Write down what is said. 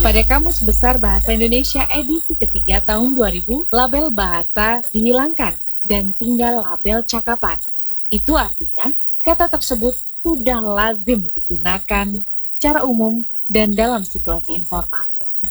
Pada Kamus Besar Bahasa Indonesia edisi ketiga tahun 2000, label bahasa dihilangkan dan tinggal label cakapan. Itu artinya kata tersebut sudah lazim digunakan secara umum dan dalam situasi informal.